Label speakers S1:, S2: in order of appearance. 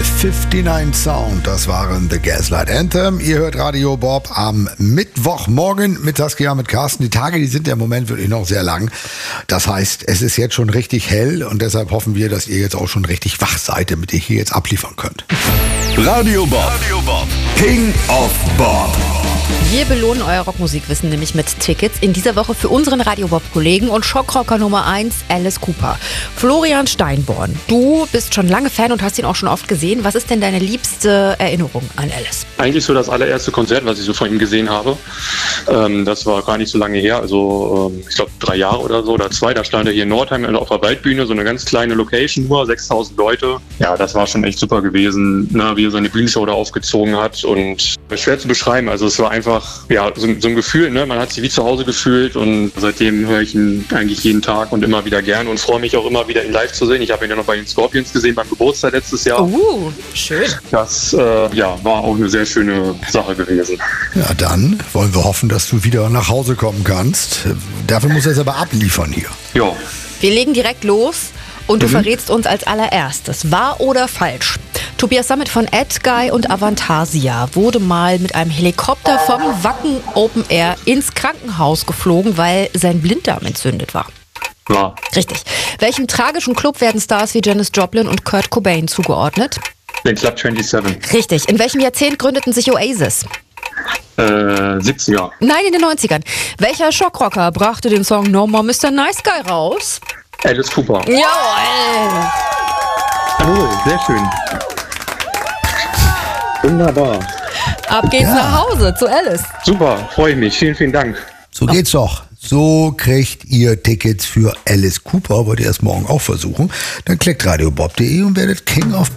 S1: 59 Sound, das waren The Gaslight Anthem. Ihr hört Radio Bob am Mittwochmorgen mit Saskia, mit Carsten. Die Tage, die sind ja im Moment wirklich noch sehr lang. Das heißt, es ist jetzt schon richtig hell und deshalb hoffen wir, dass ihr jetzt auch schon richtig wach seid, damit ihr hier jetzt abliefern könnt.
S2: Radio Bob, King of Bob.
S3: Wir belohnen euer Rockmusikwissen nämlich mit Tickets. In dieser Woche für unseren Radio Bob-Kollegen und Schockrocker Nummer 1, Alice Cooper. Florian Steinborn, du bist schon lange Fan und hast ihn auch schon oft gesehen. Was ist denn deine liebste Erinnerung an Alice?
S4: Eigentlich so das allererste Konzert, was ich so von ihm gesehen habe. Das war gar nicht so lange her, also ich glaube 3 Jahre oder so, oder 2. Da stand er hier in Nordheim auf der Waldbühne, so eine ganz kleine Location, nur 6.000 Leute. Ja, das war schon echt super gewesen, ne, wie er seine Bühnenshow da aufgezogen hat und schwer zu beschreiben. Also es war einfach ja so ein Gefühl, ne? Man hat sich wie zu Hause gefühlt und seitdem höre ich ihn eigentlich jeden Tag und immer wieder gern und freue mich auch immer wieder, ihn live zu sehen. Ich habe ihn ja noch bei den Scorpions gesehen beim Geburtstag letztes Jahr.
S3: Schön.
S4: Das war auch eine sehr schöne Sache gewesen.
S1: Ja, dann wollen wir hoffen, dass du wieder nach Hause kommen kannst. Dafür muss er es aber abliefern hier.
S4: Ja.
S3: Wir legen direkt los und du verrätst uns als allererstes, wahr oder falsch? Tobias Sammet von Edguy und Avantasia wurde mal mit einem Helikopter vom Wacken Open Air ins Krankenhaus geflogen, weil sein Blinddarm entzündet war.
S4: Ja.
S3: Richtig. Welchem tragischen Club werden Stars wie Janis Joplin und Kurt Cobain zugeordnet?
S4: Den Club 27.
S3: Richtig. In welchem Jahrzehnt gründeten sich Oasis?
S4: 70er.
S3: Nein, in den 90ern. Welcher Schockrocker brachte den Song No More Mr. Nice Guy raus?
S4: Alice Cooper.
S3: Jawohl!
S4: Oh, sehr schön. Wunderbar.
S3: Ab geht's nach Hause zu Alice.
S4: Super, freue ich mich. Vielen, vielen Dank.
S1: So geht's doch. So kriegt ihr Tickets für Alice Cooper. Wollt ihr das morgen auch versuchen? Dann klickt radiobob.de und werdet King of